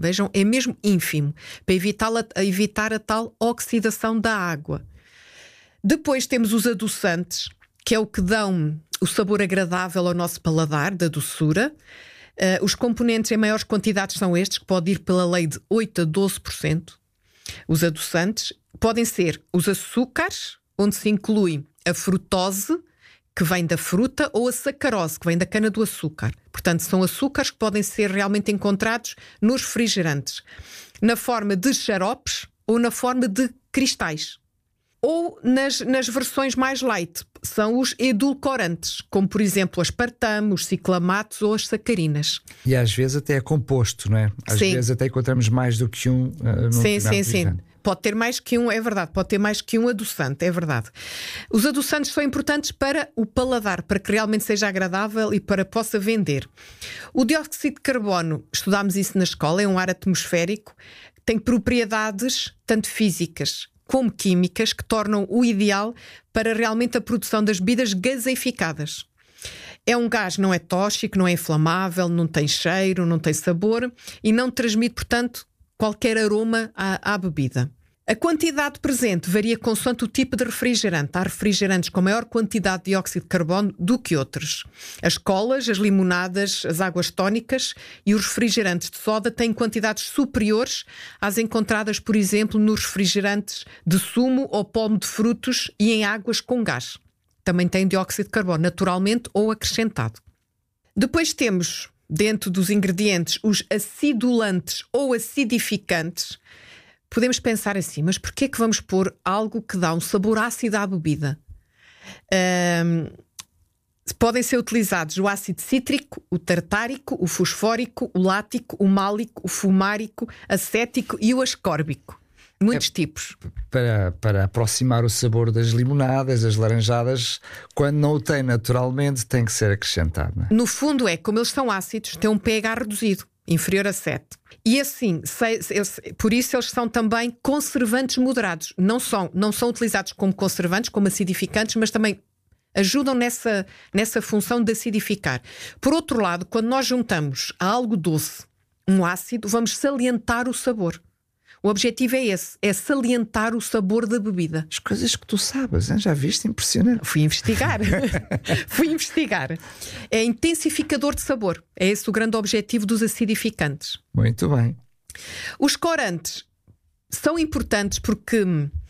Vejam, é mesmo ínfimo, para evitar a tal oxidação da água. Depois temos os adoçantes, que é o que dão o sabor agradável ao nosso paladar, da doçura. Os componentes em maiores quantidades são estes, que pode ir pela lei de 8 a 12%. Os adoçantes podem ser os açúcares, onde se inclui a frutose, que vem da fruta, ou a sacarose, que vem da cana-do-açúcar. Portanto, são açúcares que podem ser realmente encontrados nos refrigerantes, na forma de xaropes ou na forma de cristais. Ou nas versões mais light, são os edulcorantes, como por exemplo o aspartame, os ciclamatos ou as sacarinas. E às vezes até é composto, não é? Às vezes até encontramos mais do que um Sim. Pode ter mais que um, é verdade. Pode ter mais que um adoçante, é verdade. Os adoçantes são importantes para o paladar, para que realmente seja agradável e para que possa vender. O dióxido de carbono, estudámos isso na escola, é um ar atmosférico, tem propriedades tanto físicas como químicas que tornam o ideal para realmente a produção das bebidas gaseificadas. É um gás, não é tóxico, não é inflamável, não tem cheiro, não tem sabor e não transmite, portanto, qualquer aroma à bebida. A quantidade presente varia consoante o tipo de refrigerante. Há refrigerantes com maior quantidade de dióxido de carbono do que outros. As colas, as limonadas, as águas tónicas e os refrigerantes de soda têm quantidades superiores às encontradas, por exemplo, nos refrigerantes de sumo ou pomo de frutos e em águas com gás. Também têm dióxido de carbono, naturalmente ou acrescentado. Depois temos, dentro dos ingredientes, os acidulantes ou acidificantes. Podemos pensar assim, mas porquê é que vamos pôr algo que dá um sabor ácido à bebida? Podem ser utilizados o ácido cítrico, o tartárico, o fosfórico, o lático, o málico, o fumárico, acético e o ascórbico. Muitos tipos. Para aproximar o sabor das limonadas, das laranjadas, quando não o tem naturalmente, tem que ser acrescentado, não é? No fundo como eles são ácidos, têm um pH reduzido, inferior a 7. E assim, por isso eles são também conservantes moderados. Não são utilizados como conservantes, como acidificantes, mas também ajudam nessa função de acidificar. Por outro lado, quando nós juntamos a algo doce um ácido, vamos salientar o sabor. O objetivo é esse, é salientar o sabor da bebida. As coisas que tu sabes, hein? Já viste? Impressionante. Fui investigar. É intensificador de sabor. É esse o grande objetivo dos acidificantes. Muito bem. Os corantes são importantes porque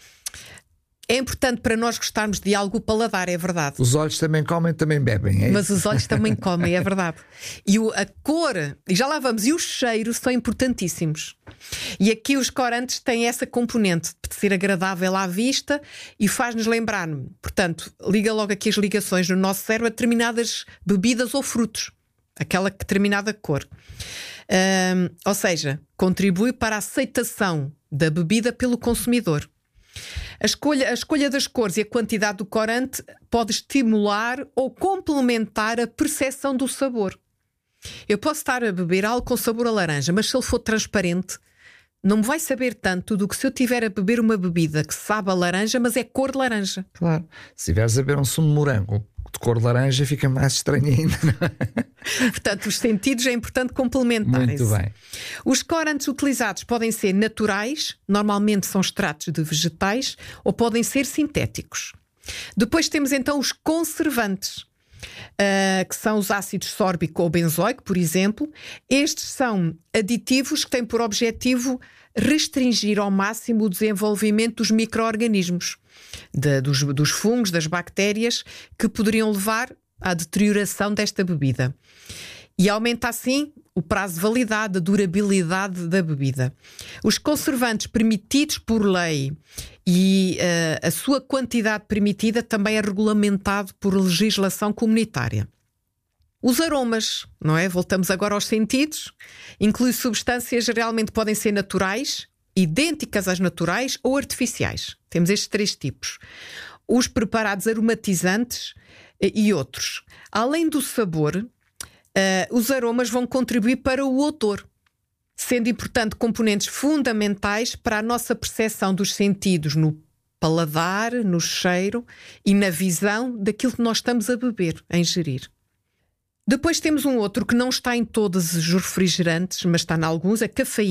é importante para nós gostarmos de algo paladar, é verdade. Os olhos também comem, também bebem, é Mas isso? os olhos também comem, é verdade. E a cor, e já lá vamos, e o cheiro são importantíssimos. E aqui os corantes têm essa componente de ser agradável à vista e faz-nos lembrar, portanto, liga logo aqui as ligações no nosso cérebro a determinadas bebidas ou frutos, aquela determinada cor. Ou seja, contribui para a aceitação da bebida pelo consumidor. A escolha das cores e a quantidade do corante pode estimular ou complementar a percepção do sabor. Eu posso estar a beber algo com sabor a laranja, mas se ele for transparente, não me vai saber tanto do que se eu estiver a beber uma bebida que sabe a laranja, mas é cor de laranja. Claro. Se estiveres a beber um sumo de morango de cor de laranja, fica mais estranho ainda, não é? Portanto, os sentidos é importante complementarem-se. Muito bem. Os corantes utilizados podem ser naturais, normalmente são extratos de vegetais, ou podem ser sintéticos. Depois temos então os conservantes, que são os ácidos sórbico ou benzoico, por exemplo. Estes são aditivos que têm por objetivo restringir ao máximo o desenvolvimento dos micro-organismos, dos fungos, das bactérias, que poderiam levar à deterioração desta bebida. E aumenta assim o prazo de validade, a durabilidade da bebida. Os conservantes permitidos por lei e a sua quantidade permitida também é regulamentado por legislação comunitária. Os aromas, não é? Voltamos agora aos sentidos. Inclui substâncias que realmente podem ser naturais, idênticas às naturais ou artificiais. Temos estes 3 tipos. Os preparados aromatizantes e outros. Além do sabor, os aromas vão contribuir para o odor, sendo importante componentes fundamentais para a nossa percepção dos sentidos no paladar, no cheiro e na visão daquilo que nós estamos a beber, a ingerir. Depois temos um outro que não está em todos os refrigerantes, mas está em alguns, a cafeína.